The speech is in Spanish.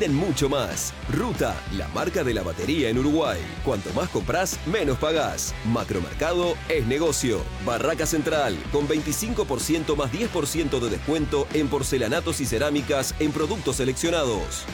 tienen mucho más. Ruta, la marca de la batería en Uruguay. Cuanto más compras, menos pagás. Macromercado es negocio. Barraca Central, con 25% más 10% de descuento en porcelanatos y cerámicas en productos seleccionados.